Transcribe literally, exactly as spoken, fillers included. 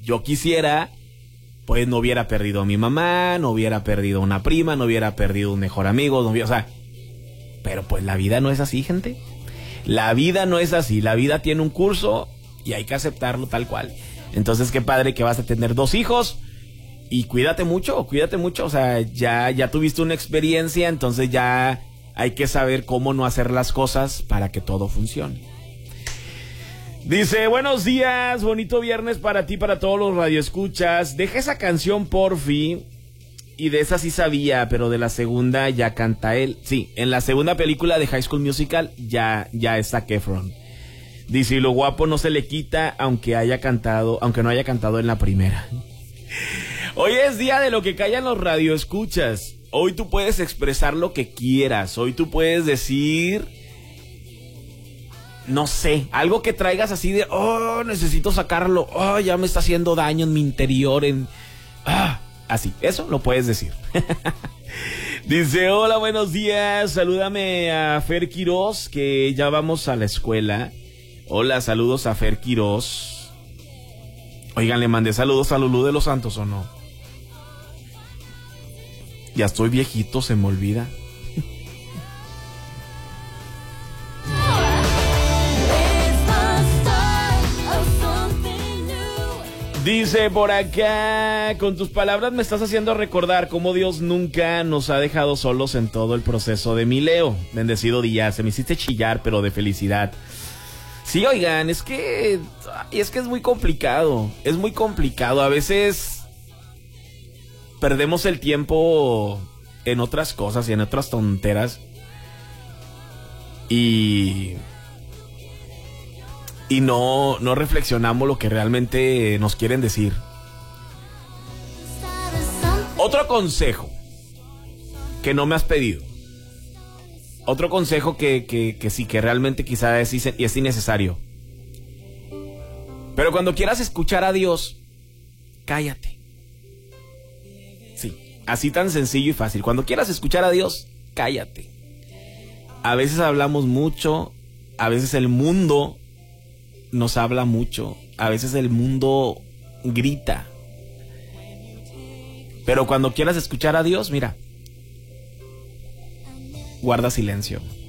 yo quisiera, pues no hubiera perdido a mi mamá, no hubiera perdido a una prima, no hubiera perdido un mejor amigo, no hubiera, o sea, pero pues la vida no es así, gente. La vida no es así, la vida tiene un curso y hay que aceptarlo tal cual. Entonces qué padre que vas a tener dos hijos y cuídate mucho, cuídate mucho, o sea, ya, ya tuviste una experiencia, entonces ya hay que saber cómo no hacer las cosas para que todo funcione. Dice, buenos días, bonito viernes para ti, para todos los radioescuchas. Deja esa canción, porfi. Y de esa sí sabía, pero de la segunda ya canta él. Sí, en la segunda película de High School Musical ya, ya es Zac Efron. Dice, y lo guapo no se le quita aunque haya cantado, aunque no haya cantado en la primera. Hoy es día de lo que callan los radioescuchas. Hoy tú puedes expresar lo que quieras. Hoy tú puedes decir, no sé, algo que traigas así de, oh, necesito sacarlo. Oh, ya me está haciendo daño en mi interior, en... Ah, así, eso lo puedes decir. Dice, hola, buenos días, salúdame a Fer Quiroz, que ya vamos a la escuela. Hola, saludos a Fer Quiroz. Oigan, le mandé saludos a Lulú de los Santos, ¿o no? Ya estoy viejito, se me olvida. Dice por acá, con tus palabras me estás haciendo recordar cómo Dios nunca nos ha dejado solos en todo el proceso de mi Leo. Bendecido día, se me hiciste chillar, pero de felicidad. Sí, oigan, es que, es que es muy complicado, es muy complicado. A veces perdemos el tiempo en otras cosas y en otras tonteras. Y... Y no, no reflexionamos lo que realmente nos quieren decir. Otro consejo que no me has pedido. Otro consejo que, que, que sí, que realmente quizá es, es innecesario. Pero cuando quieras escuchar a Dios, cállate. Sí, así tan sencillo y fácil. Cuando quieras escuchar a Dios, cállate. A veces hablamos mucho, a veces el mundo nos habla mucho, a veces el mundo grita. Pero cuando quieras escuchar a Dios, mira, guarda silencio.